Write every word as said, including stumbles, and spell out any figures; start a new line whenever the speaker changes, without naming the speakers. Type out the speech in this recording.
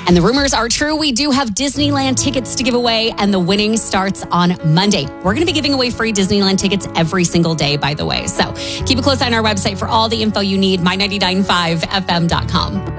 And the rumors are true. We do have Disneyland tickets to give away, and the winning starts on Monday. We're going to be giving away free Disneyland tickets every single day, by the way. So keep a close eye on our website for all the info you need, my nine nine five F M dot com.